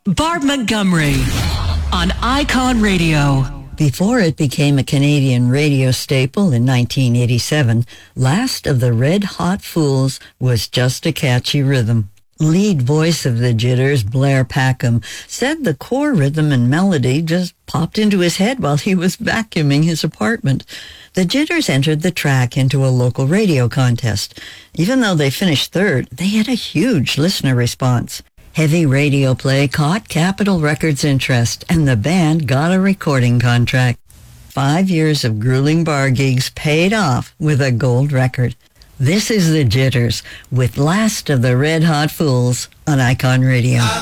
Barb Montgomery on Icon Radio. Before it became a Canadian radio staple in 1987, Last of the Red Hot Fools was just a catchy rhythm. Lead voice of the Jitters, Blair Packham, said the core rhythm and melody just popped into his head while he was vacuuming his apartment. The Jitters entered the track into a local radio contest. Even though they finished third, they had a huge listener response. Heavy radio play caught Capitol Records' interest, and the band got a recording contract. 5 years of grueling bar gigs paid off with a gold record. This is the Jitters with Last of the Red Hot Fools on Icon Radio.